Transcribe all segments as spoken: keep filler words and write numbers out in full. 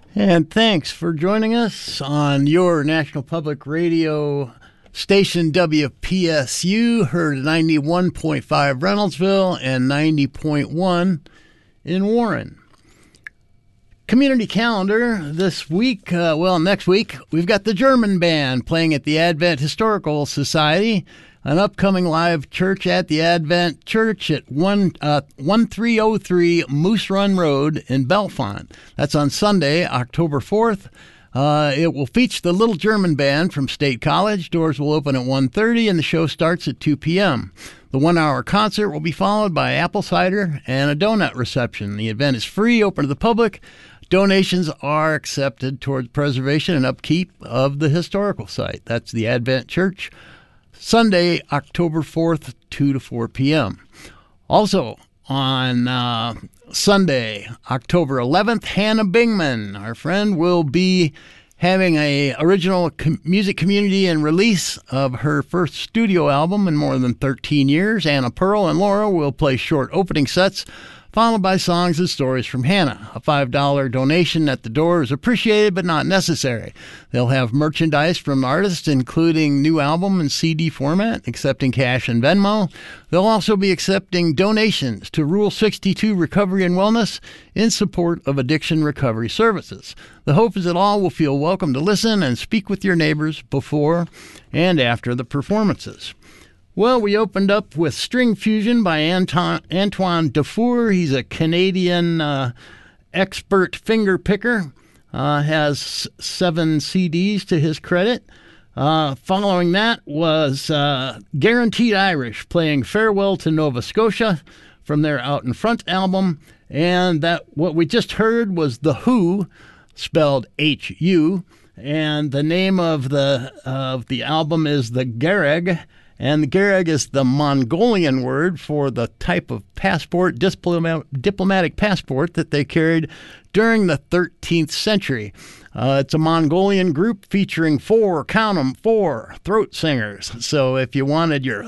And thanks for joining us on your National Public Radio station W P S U, heard ninety-one point five Reynoldsville and ninety point one in Warren. Community calendar this week, uh, well, next week, we've got the German Band playing at the Advent Historical Society, an upcoming live church at the Advent Church at one, uh, one three oh three Moose Run Road in Bellefonte. That's on Sunday, October fourth. Uh, it will feature the Little German Band from State College. Doors will open at one thirty, and the show starts at two p.m. The one-hour concert will be followed by apple cider and a donut reception. The event is free, open to the public. Donations are accepted towards preservation and upkeep of the historical site. That's the Advent Church, Sunday, October fourth, two to four p.m. Also on uh, Sunday, October eleventh, Hannah Bingman, our friend, will be having a original com- music community and release of her first studio album in more than thirteen years. Anna Pearl and Laura will play short opening sets, followed by songs and stories from Hannah. A five dollars donation at the door is appreciated but not necessary. They'll have merchandise from artists, including new album and C D format, accepting cash and Venmo. They'll also be accepting donations to Rule sixty-two Recovery and Wellness in support of addiction recovery services. The hope is that all will feel welcome to listen and speak with your neighbors before and after the performances. Well, we opened up with String Fusion by Anton, Antoine Dufour. He's a Canadian uh, expert finger picker, uh, has seven C Ds to his credit. Uh, following that was uh, Guaranteed Irish playing Farewell to Nova Scotia from their Out in Front album. And that what we just heard was The Who, spelled H U, and the name of the, of the album is The Gareg. And the Gareg is the Mongolian word for the type of passport, diploma, diplomatic passport that they carried during the thirteenth century. Uh, it's a Mongolian group featuring four, count 'em, four throat singers. So if you wanted your,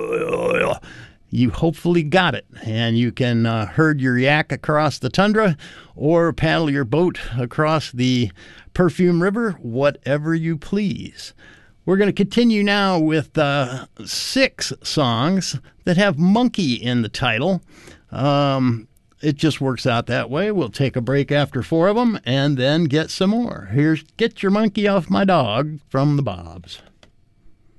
you hopefully got it. And you can uh, herd your yak across the tundra or paddle your boat across the Perfume River, whatever you please. We're going to continue now with uh, six songs that have monkey in the title. Um, it just works out that way. We'll take a break after four of them and then get some more. Here's Get Your Monkey Off My Dog from the Bobs.